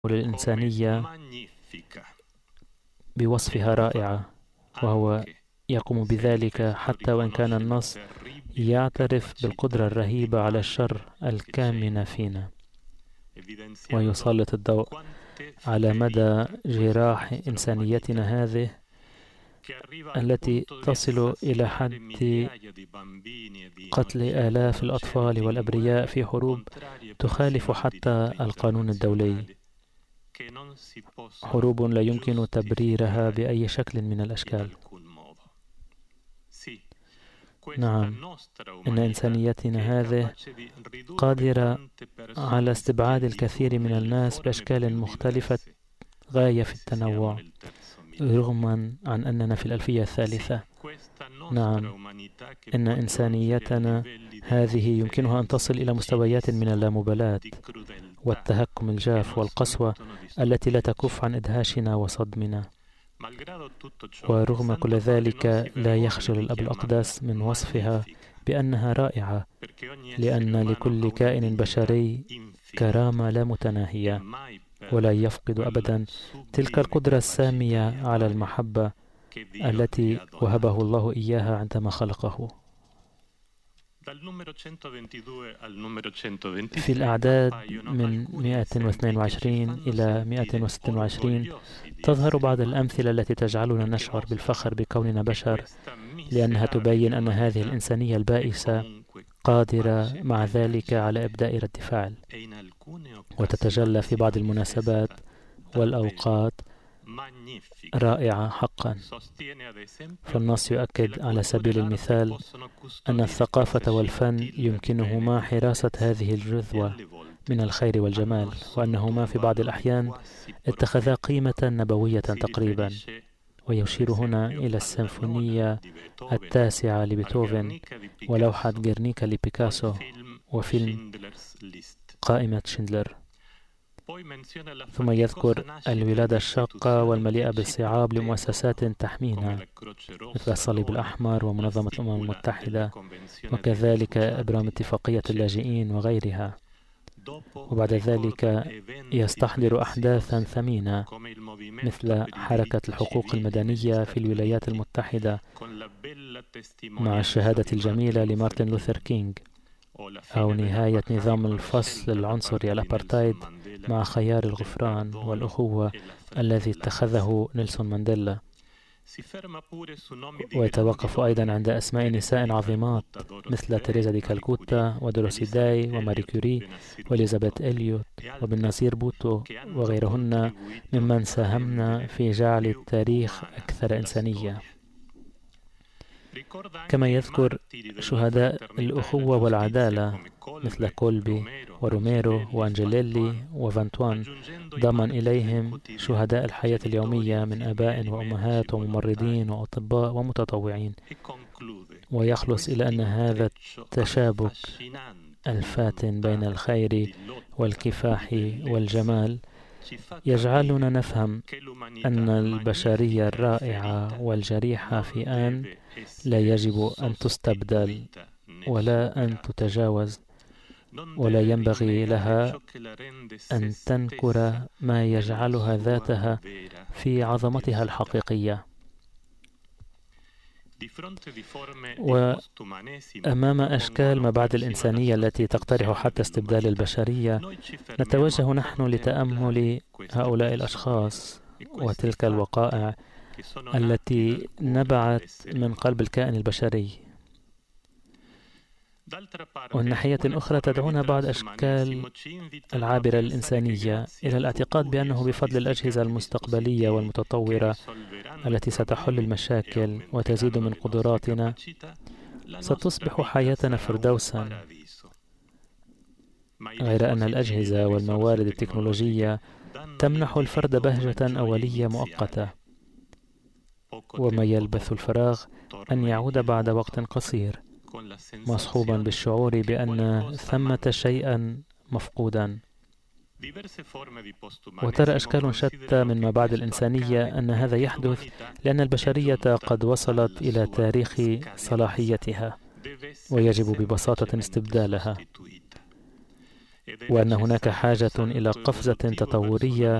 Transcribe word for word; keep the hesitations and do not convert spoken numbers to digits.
الإنسانية بوصفها رائعة، وهو يقوم بذلك حتى وإن كان النص يعترف بالقدرة الرهيبة على الشر الكامن فينا، ويسلط الضوء على مدى جراح إنسانيتنا هذه التي تصل إلى حد قتل آلاف الأطفال والأبرياء في حروب تخالف حتى القانون الدولي، حروب لا يمكن تبريرها بأي شكل من الأشكال. نعم، إن إنسانيتنا هذه قادرة على استبعاد الكثير من الناس بأشكال مختلفة غاية في التنوع، رغما عن أننا في الألفية الثالثة. نعم، إن إنسانيتنا هذه يمكنها أن تصل إلى مستويات من اللامبالاة والتهكم الجاف والقسوة التي لا تكف عن إدهاشنا وصدمنا. ورغم كل ذلك لا يخجل الأب الأقدس من وصفها بأنها رائعة، لأن لكل كائن بشري كرامة لا متناهية، ولا يفقد أبدا تلك القدرة السامية على المحبة التي وهبه الله إياها عندما خلقه. في الأعداد من مئة واثنين وعشرين إلى مئة وستة وعشرين تظهر بعض الأمثلة التي تجعلنا نشعر بالفخر بكوننا بشر، لأنها تبين أن هذه الإنسانية البائسة قادرة مع ذلك على إبداء رد فعل، وتتجلى في بعض المناسبات والأوقات رائعة حقا. فالنص يؤكد على سبيل المثال أن الثقافة والفن يمكنهما حراسة هذه الجذوة من الخير والجمال، وأنهما في بعض الأحيان اتخذا قيمة نبوية تقريبا. ويشير هنا إلى السيمفونية التاسعة لبيتهوفن، ولوحة غيرنيكا لبيكاسو، وفيلم قائمة شندلر. ثم يذكر الولادة الشاقة والمليئة بالصعاب لمؤسسات تحمينا مثل الصليب الأحمر ومنظمة الأمم المتحدة، وكذلك إبرام اتفاقية اللاجئين وغيرها. وبعد ذلك يستحضر أحداثا ثمينة مثل حركة الحقوق المدنية في الولايات المتحدة مع الشهادة الجميلة لمارتن لوثر كينغ، أو نهاية نظام الفصل العنصري الأبارتايد مع خيار الغفران والأخوة الذي اتخذه نيلسون مانديلا. ويتوقف أيضا عند أسماء نساء عظيمات مثل تيريزا دي كالكوتا ودروسي داي وماري كوري وإليزابيث إليوت وبالنظير بوتو وغيرهن ممن ساهمن في جعل التاريخ أكثر إنسانية. كما يذكر شهداء الأخوة والعدالة مثل كولبي وروميرو وأنجيليلي وفانتوان، ضمن إليهم شهداء الحياة اليومية من آباء وأمهات وممرضين وأطباء ومتطوعين. ويخلص إلى أن هذا التشابك الفاتن بين الخير والكفاح والجمال يجعلنا نفهم أن البشرية الرائعة والجريحة في آن لا يجب أن تستبدل ولا أن تتجاوز، ولا ينبغي لها أن تنكر ما يجعلها ذاتها في عظمتها الحقيقية. وأمام أشكال ما بعد الإنسانية التي تقترح حتى استبدال البشرية، نتوجه نحن لتأمل هؤلاء الأشخاص وتلك الوقائع التي نبعت من قلب الكائن البشري. ومن ناحية أخرى تدعونا بعض أشكال العابرة للإنسانية إلى الاعتقاد بأنه بفضل الأجهزة المستقبلية والمتطورة التي ستحل المشاكل وتزيد من قدراتنا ستصبح حياتنا فردوسا، غير أن الأجهزة والموارد التكنولوجية تمنح الفرد بهجة أولية مؤقتة، وما يلبث الفراغ أن يعود بعد وقت قصير مصحوبا بالشعور بأن ثمة شيئا مفقودا. وترى أشكال شتى من ما بعد الإنسانية أن هذا يحدث لأن البشرية قد وصلت إلى تاريخ صلاحيتها، ويجب ببساطة استبدالها. وأن هناك حاجة إلى قفزة تطورية